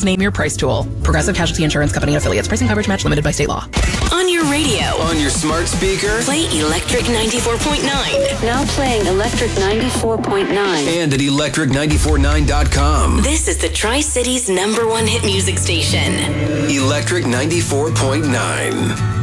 Name Your Price tool. Progressive Casualty Insurance Company and affiliates. Price and coverage match limited by state law. On your radio. On your smart speaker. Play Electric 94.9. Now playing Electric 94.9. And at electric949.com. This is the Tri-Cities #1 hit music station. Electric 94.9.